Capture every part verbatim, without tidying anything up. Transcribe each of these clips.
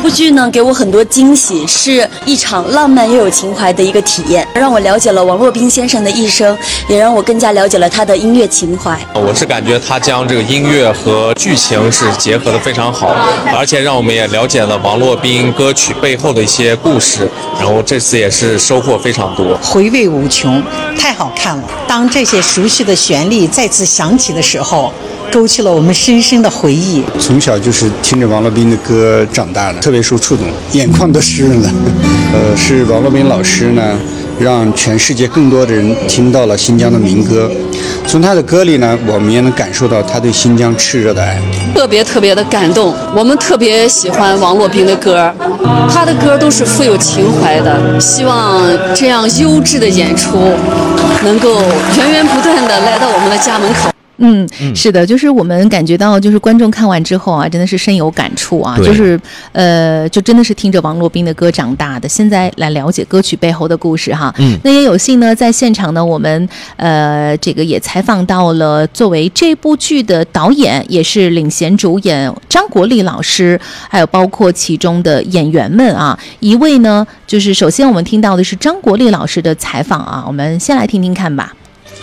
部剧呢给我很多惊喜，是一场浪漫又有情怀的一个体验，让我了解了王洛宾先生的一生，也让我更加了解了他的音乐情怀。 我是感觉他将这个音乐和剧情是结合得非常好，而且让我们也了解了王洛宾歌曲背后的一些故事，然后这次也是收获非常多， 回味无穷，太好看了。当这些熟悉的旋律再次响起的时候，勾起了我们深深的回忆。 从小就是听着王洛宾的歌长大的，特别受触动，眼眶都湿润了。呃，是王洛宾老师呢，让全世界更多的人听到了新疆的民歌。从他的歌里呢，我们也能感受到他对新疆炽热的爱， 特别特别的感动。我们特别喜欢王洛宾的歌，他的歌都是富有情怀的。希望这样优质的演出能够源源不断的来到我们的家门口。 嗯，是的，就是我们感觉到，就是观众看完之后啊，真的是深有感触啊，就是呃，就真的是听着王洛宾的歌长大的，现在来了解歌曲背后的故事哈。嗯，那也有幸呢，在现场呢，我们呃这个也采访到了作为这部剧的导演，也是领衔主演张国立老师，还有包括其中的演员们啊。一位呢，就是首先我们听到的是张国立老师的采访啊，我们先来听听看吧。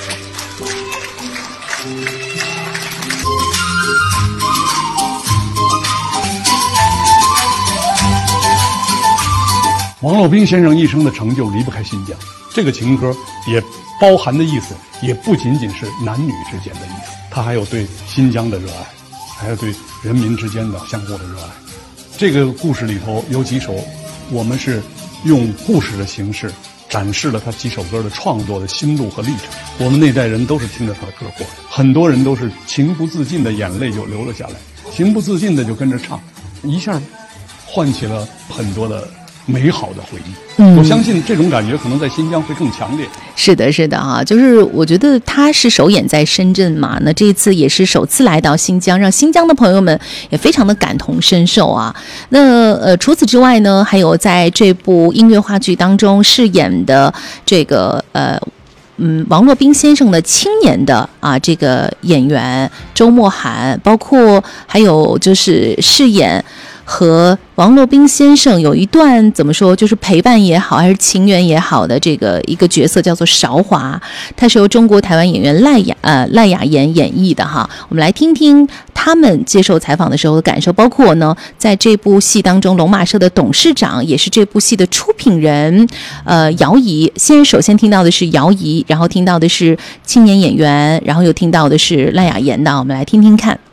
王洛宾先生一生的成就离不开新疆，这个情歌也包含的意思也不仅仅是男女之间的意思，他还有对新疆的热爱，还有对人民之间的相互的热爱。这个故事里头有几首，我们是用故事的形式展示了他几首歌的创作的心路和历程。我们那代人都是听着他的歌过的，很多人都是情不自禁的眼泪就流了下来，情不自禁的就跟着唱，一下唤起了很多的美好的回忆。嗯，我相信这种感觉可能在新疆会更强烈。 是的，是的啊，就是我觉得他是首演在深圳嘛，那这一次也是首次来到新疆，让新疆的朋友们也非常的感同身受啊。那呃，除此之外呢，还有在这部音乐话剧当中饰演的这个呃。嗯，王洛宾先生的青年的啊，这个演员周墨涵，包括还有就是饰演和王洛宾先生有一段怎么说，就是陪伴也好，还是情缘也好的这个一个角色叫做韶华，它是由中国台湾演员赖雅呃赖雅妍演绎的哈。我们来听听他们接受采访的时候的感受，包括呢，在这部戏当中，龙马社的董事长也是这部戏的出品人，呃，姚怡。先首先听到的是姚怡，然后听到的是青年演员，然后又听到的是赖雅妍的，我们来听听看。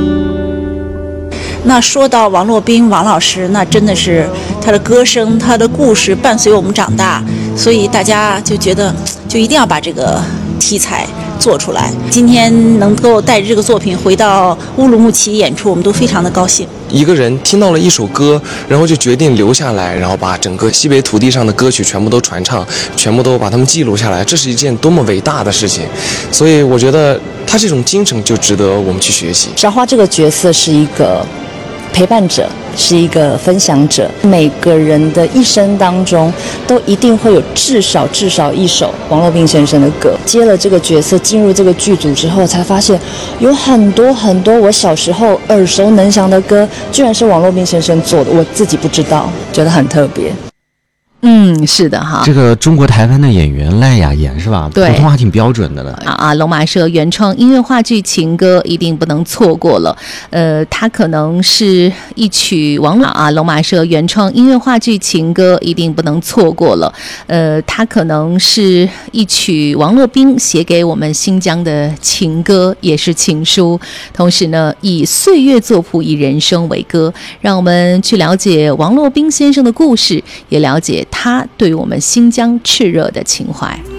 那说到王洛宾王老师，那真的是他的歌声，他的故事伴随我们长大，所以大家就觉得就一定要把这个题材做出来。今天能够带着这个作品回到乌鲁木齐演出，我们都非常的高兴。 一个人听到了一首歌，然后就决定留下来，然后把整个西北土地上的歌曲全部都传唱，全部都把它们记录下来，这是一件多么伟大的事情。所以我觉得他这种精神就值得我们去学习。 韶华这个角色是一个陪伴者，是一个分享者，每个人的一生当中都一定会有至少至少一首王洛宾先生的歌。接了这个角色进入这个剧组之后，才发现有很多很多我小时候耳熟能详的歌居然是王洛宾先生做的，我自己不知道，觉得很特别。 嗯，是的哈， 这个中国台湾的演员赖雅妍是吧？ 对， 普通话挺标准的了啊啊！龙马社原创音乐话剧《情歌》一定不能错过了。呃，它可能是一曲王老啊，龙马社原创音乐话剧《情歌》一定不能错过了。呃，它可能是一曲王洛宾写给我们新疆的情歌，也是情书。同时呢，以岁月作谱，以人生为歌，让我们去了解王洛宾先生的故事，也了解他对我们新疆炽热的情怀。